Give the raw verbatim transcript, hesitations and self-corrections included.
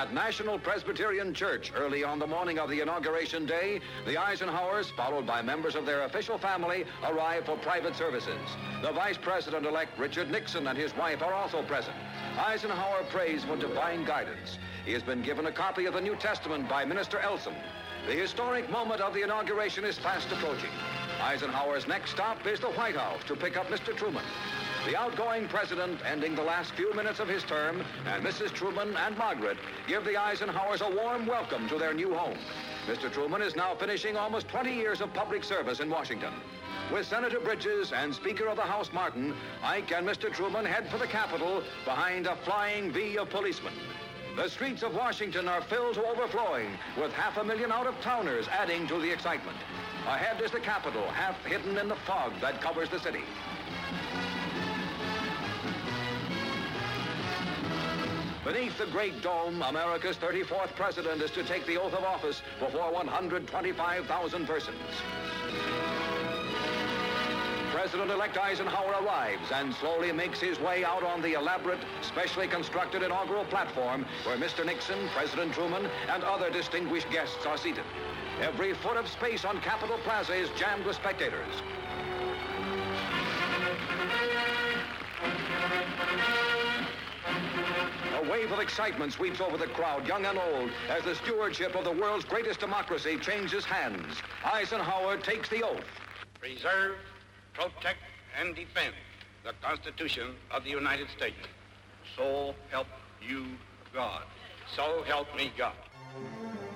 At National Presbyterian Church, early on the morning of the inauguration day, the Eisenhowers, followed by members of their official family, arrive for private services. The Vice President-elect Richard Nixon and his wife are also present. Eisenhower prays for divine guidance. He has been given a copy of the New Testament by Minister Elson. The historic moment of the inauguration is fast approaching. Eisenhower's next stop is the White House to pick up Mister Truman. The outgoing president, ending the last few minutes of his term, and Missus Truman and Margaret give the Eisenhowers a warm welcome to their new home. Mister Truman is now finishing almost twenty years of public service in Washington. With Senator Bridges and Speaker of the House Martin, Ike and Mister Truman head for the Capitol behind a flying V of policemen. The streets of Washington are filled to overflowing, with half a million out-of-towners adding to the excitement. Ahead is the Capitol, half hidden in the fog that covers the city. Beneath the Great Dome, America's thirty-fourth president is to take the oath of office before one hundred twenty-five thousand persons. President-elect Eisenhower arrives and slowly makes his way out on the elaborate, specially constructed inaugural platform where Mister Nixon, President Truman, and other distinguished guests are seated. Every foot of space on Capitol Plaza is jammed with spectators. A wave of excitement sweeps over the crowd, young and old, as the stewardship of the world's greatest democracy changes hands. Eisenhower takes the oath. Preserve, protect, and defend the Constitution of the United States. So help you God. So help me God.